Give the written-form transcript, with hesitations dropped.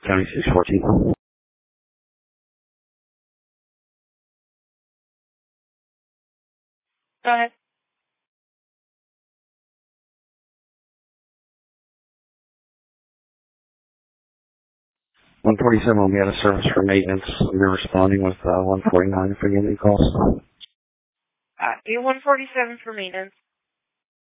7614. Go ahead. $147 will be out of service for maintenance. You're responding with $149 for unit calls. $147 for maintenance.